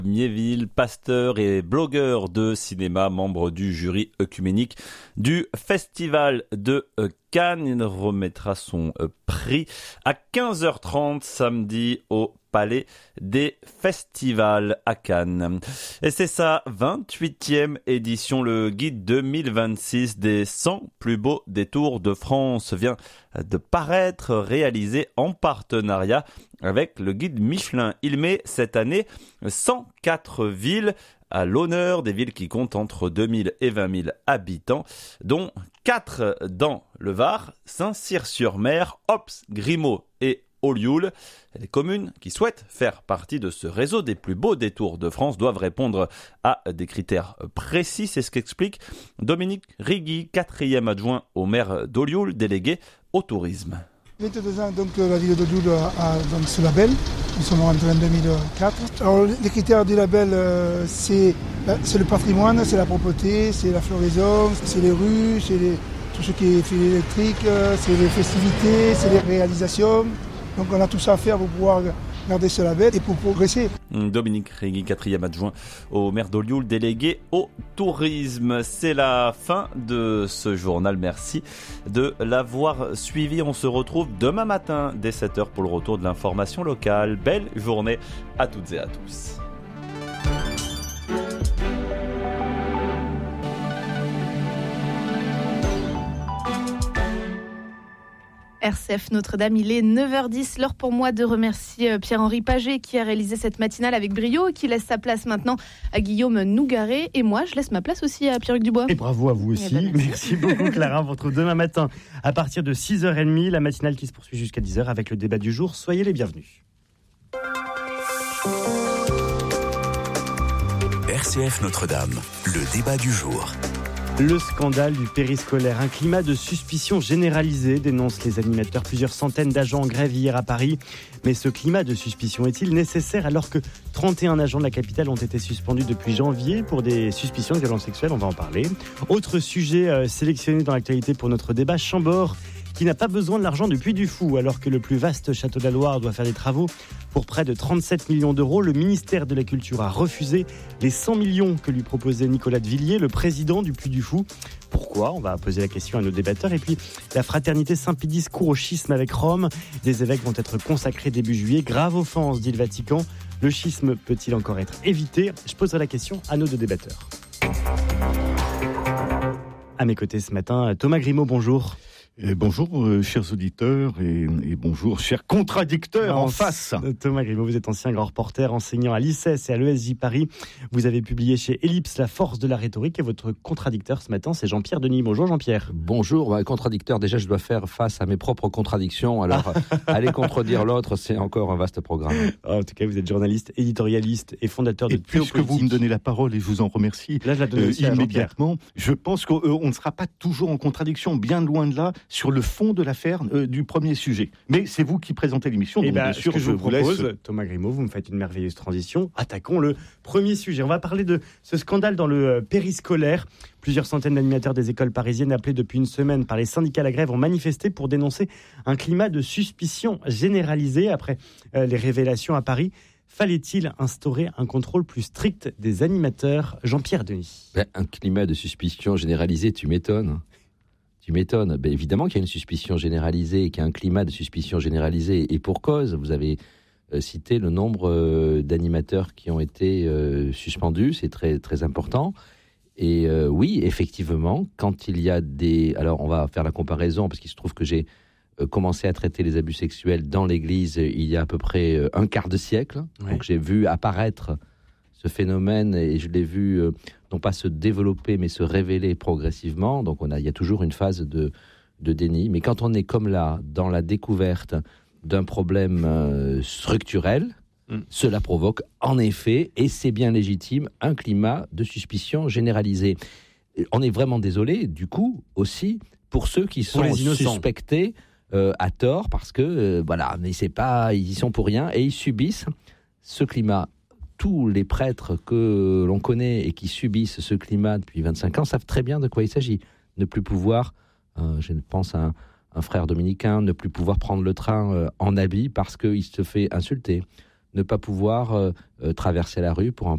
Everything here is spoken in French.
Miéville, pasteur et blogueur de cinéma, membre du jury œcuménique du Festival de Cannes. Il remettra son prix à 15h30 samedi au Palais des Festivals à Cannes. Et c'est sa 28e édition. Le guide 2026 des 100 plus beaux détours de France vient de paraître, réalisé en partenariat avec le guide Michelin. Il met cette année 104 villes à l'honneur, des villes qui comptent entre 2000 et 20 000 habitants, dont 4 dans le Var, Saint-Cyr-sur-Mer, Ops, Grimaud et Ollioules. Les communes qui souhaitent faire partie de ce réseau des plus beaux détours de France doivent répondre à des critères précis. C'est ce qu'explique Dominique Rigui, 4e adjoint au maire d'Ollioules, délégué au tourisme. 22 ans, donc la ville d'Ollioules a donc ce label. Nous sommes rentrés en 2004. Alors, les critères du label, c'est le patrimoine, c'est la propreté, c'est la floraison, c'est les rues, c'est tout ce qui est fil électrique, c'est les festivités, c'est les réalisations. Donc on a tout ça à faire pour pouvoir garder ce label et pour progresser. Dominique Rigui, 4e adjoint au maire d'Ollioules, délégué au tourisme. C'est la fin de ce journal. Merci de l'avoir suivi. On se retrouve demain matin dès 7h pour le retour de l'information locale. Belle journée à toutes et à tous. RCF Notre-Dame, il est 9h10, l'heure pour moi de remercier Pierre-Henri Paget qui a réalisé cette matinale avec brio et qui laisse sa place maintenant à Guillaume Nougaret. Et moi, je laisse ma place aussi à Pierre-Hugues Dubois. Et bravo à vous aussi. Merci beaucoup Clara. On vous retrouve demain matin à partir de 6h30, la matinale qui se poursuit jusqu'à 10h avec le débat du jour. Soyez les bienvenus. RCF Notre-Dame, le débat du jour. Le scandale du périscolaire, un climat de suspicion généralisé, dénoncent les animateurs. Plusieurs centaines d'agents en grève hier à Paris. Mais ce climat de suspicion est-il nécessaire alors que 31 agents de la capitale ont été suspendus depuis janvier pour des suspicions de violences sexuelles? On va en parler. Autre sujet sélectionné dans l'actualité pour notre débat, Chambord, qui n'a pas besoin de l'argent du Puy du Fou, alors que le plus vaste château de la Loire doit faire des travaux pour près de 37 millions d'euros. Le ministère de la Culture a refusé les 100 millions que lui proposait Nicolas de Villiers, le président du Puy du Fou. Pourquoi ? On va poser la question à nos débatteurs. Et puis, la fraternité Saint-Pédis court au schisme avec Rome. Des évêques vont être consacrés début juillet. Grave offense, dit le Vatican. Le schisme peut-il encore être évité ? Je poserai la question à nos deux débatteurs. À mes côtés ce matin, Thomas Grimaud, bonjour. Bonjour chers auditeurs et bonjour chers contradicteurs en face. Thomas Grimaud, vous êtes ancien grand reporter, enseignant à l'ICES et à l'ESJ Paris. Vous avez publié chez Ellipse La force de la rhétorique et votre contradicteur ce matin c'est Jean-Pierre Denis. Bonjour Jean-Pierre. Bonjour, contradicteur, déjà je dois faire face à mes propres contradictions, alors aller contredire l'autre c'est encore un vaste programme. En tout cas vous êtes journaliste, éditorialiste et fondateur de Théopolitique. Puisque vous me donnez la parole et je vous en remercie là, je la donne aussi immédiatement, je pense qu'on ne sera pas toujours en contradiction, bien loin de là, sur le fond de l'affaire du premier sujet. Mais c'est vous qui présentez l'émission, donc bien sûr, ce que je vous propose, laisse... Thomas Grimaud, vous me faites une merveilleuse transition. Attaquons le premier sujet. On va parler de ce scandale dans le périscolaire. Plusieurs centaines d'animateurs des écoles parisiennes appelés depuis une semaine par les syndicats à la grève ont manifesté pour dénoncer un climat de suspicion généralisé après les révélations à Paris. Fallait-il instaurer un contrôle plus strict des animateurs ? Jean-Pierre Denis. Un climat de suspicion généralisé, tu m'étonnes. Évidemment qu'il y a une suspicion généralisée et qu'il y a un climat de suspicion généralisée. Et pour cause, vous avez cité le nombre d'animateurs qui ont été suspendus. C'est très, très important. Et oui, effectivement, quand il y a des... Alors, on va faire la comparaison parce qu'il se trouve que j'ai commencé à traiter les abus sexuels dans l'Église il y a à peu près un quart de siècle. Ouais. Donc, j'ai vu apparaître ce phénomène et je l'ai vu... non pas se développer, mais se révéler progressivement. Donc il y a toujours une phase de déni. Mais quand on est comme là, dans la découverte d'un problème structurel, cela provoque en effet, et c'est bien légitime, un climat de suspicion généralisée. On est vraiment désolé, du coup, aussi, pour ceux qui sont suspectés à tort, parce que, mais c'est pas, ils y sont pour rien, et ils subissent ce climat. Tous les prêtres que l'on connaît et qui subissent ce climat depuis 25 ans savent très bien de quoi il s'agit. Ne plus pouvoir, je pense à un frère dominicain, ne plus pouvoir prendre le train en habit parce qu'il se fait insulter. ne pas pouvoir traverser la rue pour